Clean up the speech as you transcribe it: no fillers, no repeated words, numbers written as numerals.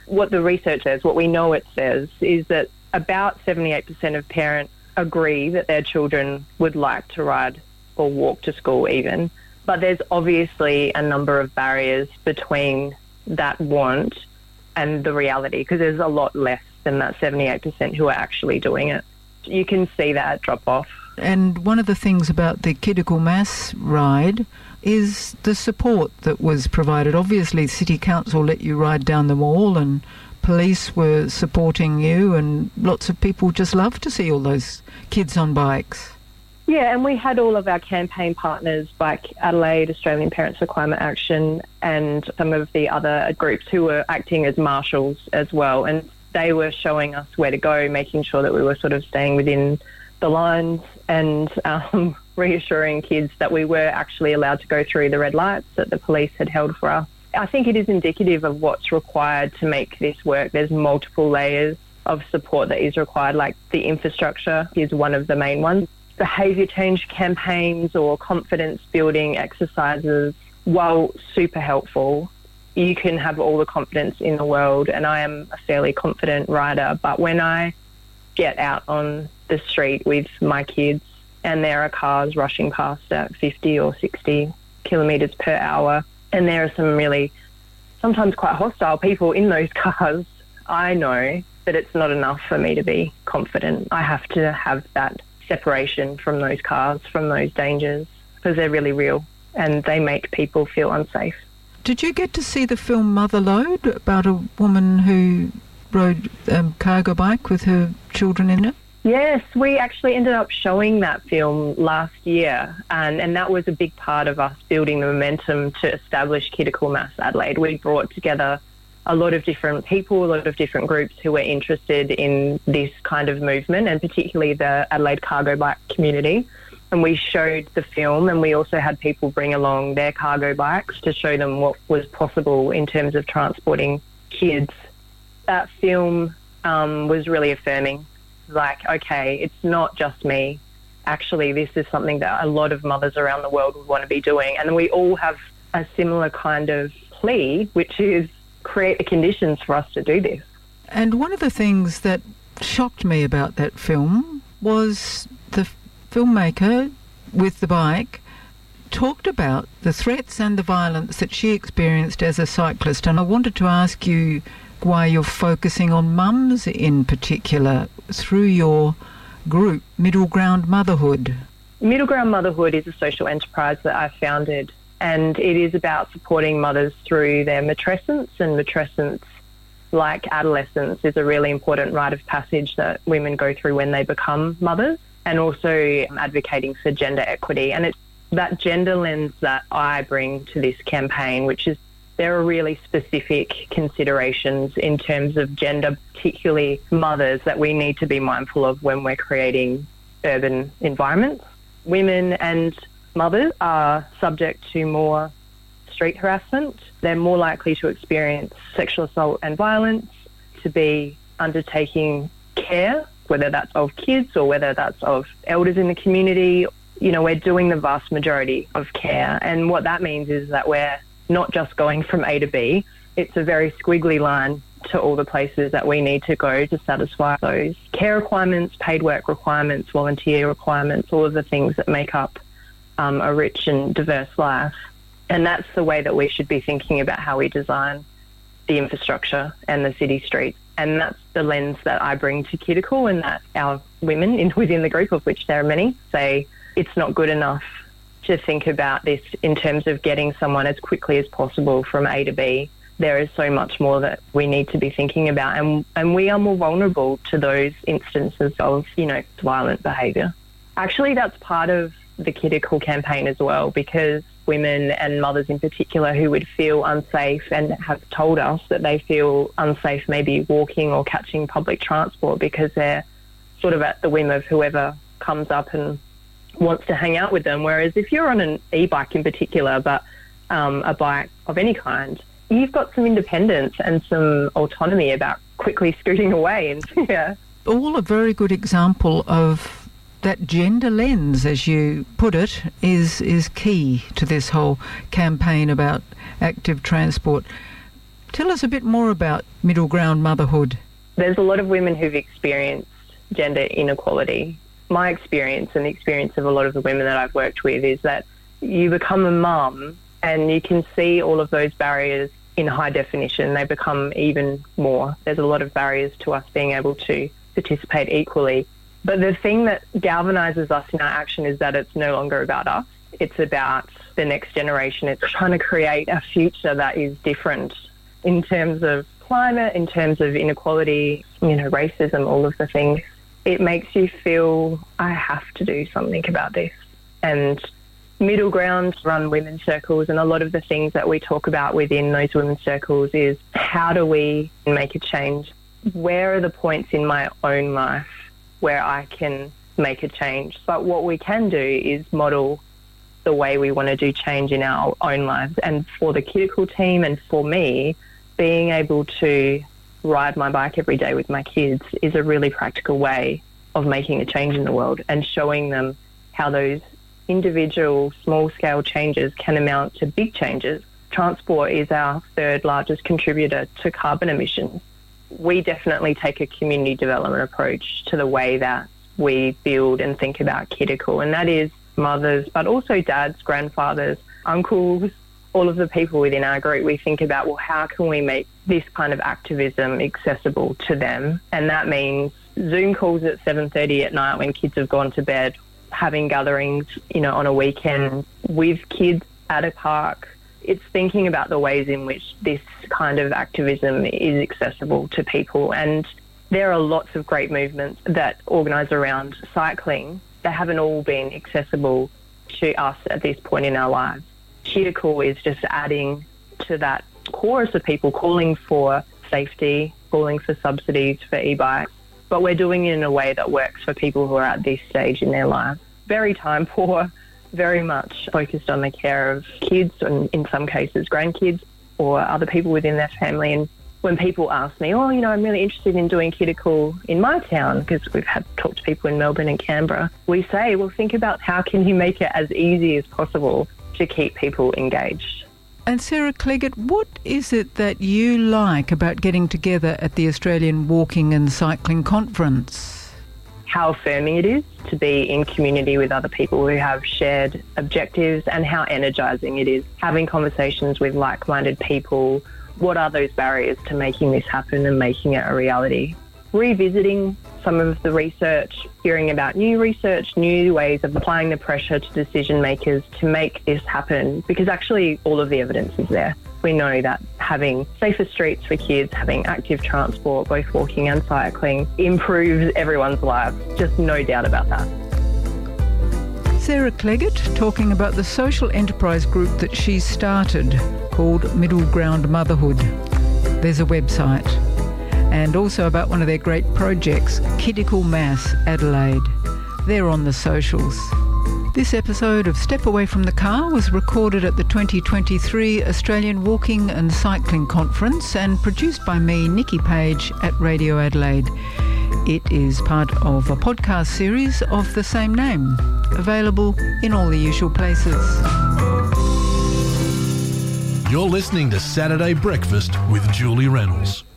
What the research says, what we know it says, is that about 78% of parents agree that their children would like to ride or walk to school even. But there's obviously a number of barriers between that want and the reality, because there's a lot less than that 78% who are actually doing it. You can see that drop off. And one of the things about the Kidical Mass ride is the support that was provided. Obviously, City Council let you ride down the mall and police were supporting you, and lots of people just love to see all those kids on bikes. Yeah, and we had all of our campaign partners, Bike Adelaide, Australian Parents for Climate Action, and some of the other groups who were acting as marshals as well. And they were showing us where to go, making sure that we were sort of staying within the lines and reassuring kids that we were actually allowed to go through the red lights that the police had held for us. I think it is indicative of what's required to make this work. There's multiple layers of support that is required, like the infrastructure is one of the main ones. Behaviour change campaigns or confidence building exercises, while super helpful, you can have all the confidence in the world, and I am a fairly confident rider, but when I get out on the street with my kids and there are cars rushing past at 50 or 60 kilometres per hour, and there are some really sometimes quite hostile people in those cars, I know that it's not enough for me to be confident. I have to have that separation from those cars, from those dangers, because they're really real and they make people feel unsafe. Did you get to see the film Motherload, about a woman who rode a cargo bike with her children in it? Yes, we actually ended up showing that film last year, and that was a big part of us building the momentum to establish Kidical Mass Adelaide. We brought together a lot of different people, a lot of different groups who were interested in this kind of movement, and particularly the Adelaide cargo bike community. And we showed the film, and we also had people bring along their cargo bikes to show them what was possible in terms of transporting kids. That film was really affirming. Like, okay, it's not just me. Actually, this is something that a lot of mothers around the world would want to be doing. And we all have a similar kind of plea, which is create the conditions for us to do this. And one of the things that shocked me about that film was the filmmaker with the bike talked about the threats and the violence that she experienced as a cyclist. And I wanted to ask you why you're focusing on mums in particular through your group, Middle Ground Motherhood. Middle Ground Motherhood is a social enterprise that I founded, and it is about supporting mothers through their matrescence, and matrescence, like adolescence, is a really important rite of passage that women go through when they become mothers, and also advocating for gender equity. And it's that gender lens that I bring to this campaign, which is there are really specific considerations in terms of gender, particularly mothers, that we need to be mindful of when we're creating urban environments. Women and mothers are subject to more street harassment. They're more likely to experience sexual assault and violence, to be undertaking care, whether that's of kids or whether that's of elders in the community. You know, we're doing the vast majority of care. And what that means is that we're not just going from A to B. It's a very squiggly line to all the places that we need to go to satisfy those care requirements, paid work requirements, volunteer requirements, all of the things that make up a rich and diverse life. And that's the way that we should be thinking about how we design the infrastructure and the city streets. And that's the lens that I bring to Kidical, and that our women within the group, of which there are many, say it's not good enough to think about this in terms of getting someone as quickly as possible from A to B. There is so much more that we need to be thinking about, and we are more vulnerable to those instances of, violent behaviour. Actually, that's part of the Kidical campaign as well, because women and mothers in particular who would feel unsafe and have told us that they feel unsafe maybe walking or catching public transport because they're sort of at the whim of whoever comes up and wants to hang out with them. Whereas if you're on an e-bike in particular, but a bike of any kind, you've got some independence and some autonomy about quickly scooting away. And yeah, all a very good example of that gender lens, as you put it, is key to this whole campaign about active transport. Tell us a bit more about middle ground motherhood. There's a lot of women who've experienced gender inequality. My experience and the experience of a lot of the women that I've worked with is that you become a mum and you can see all of those barriers in high definition. They become even more. There's a lot of barriers to us being able to participate equally. But the thing that galvanises us in our action is that it's no longer about us. It's about the next generation. It's trying to create a future that is different in terms of climate, in terms of inequality, racism, all of the things. It makes you feel, I have to do something about this. And Middle Ground run women's circles, and a lot of the things that we talk about within those women's circles is how do we make a change? Where are the points in my own life where I can make a change? But what we can do is model the way we want to do change in our own lives. And for the Kidical team and for me, being able to ride my bike every day with my kids is a really practical way of making a change in the world and showing them how those individual small-scale changes can amount to big changes. Transport is our third largest contributor to carbon emissions. We definitely take a community development approach to the way that we build and think about Kidical, and that is mothers, but also dads, grandfathers, uncles, all of the people within our group. We think about, well, how can we make this kind of activism accessible to them? And that means Zoom calls at 7:30 at night when kids have gone to bed, having gatherings, on a weekend with kids at a park. It's thinking about the ways in which this kind of activism is accessible to people. And there are lots of great movements that organise around cycling that haven't all been accessible to us at this point in our lives. Kidical is just adding to that chorus of people calling for safety, calling for subsidies for e-bikes, but we're doing it in a way that works for people who are at this stage in their life. Very time poor, very much focused on the care of kids and in some cases grandkids or other people within their family. And when people ask me, I'm really interested in doing Kidical in my town, because we've had talked to people in Melbourne and Canberra, we say, well, think about how can you make it as easy as possible to keep people engaged. And Sarah Cleggett, what is it that you like about getting together at the Australian Walking and Cycling Conference? How affirming it is to be in community with other people who have shared objectives, and how energising it is having conversations with like-minded people. What are those barriers to making this happen and making it a reality? Revisiting some of the research, hearing about new research, new ways of applying the pressure to decision makers to make this happen, because actually all of the evidence is there. We know that having safer streets for kids, having active transport, both walking and cycling, improves everyone's lives. Just no doubt about that. Sarah Cleggett talking about the social enterprise group that she started called Middle Ground Motherhood. There's a website. And also about one of their great projects, Kidical Mass Adelaide. They're on the socials. This episode of Step Away from the Car was recorded at the 2023 Australian Walking and Cycling Conference and produced by me, Nikki Page, at Radio Adelaide. It is part of a podcast series of the same name, available in all the usual places. You're listening to Saturday Breakfast with Julie Reynolds.